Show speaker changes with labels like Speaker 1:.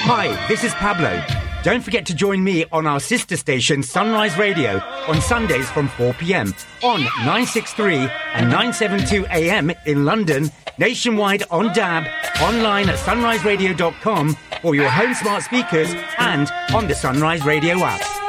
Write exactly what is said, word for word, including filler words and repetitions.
Speaker 1: Hi, this is Pablo. Don't forget to join me on our sister station Sunrise Radio on Sundays from four p.m. on nine sixty-three and nine seventy-two A M in London, nationwide on D A B, online at sunrise radio dot com for your home smart speakers and on the Sunrise Radio app.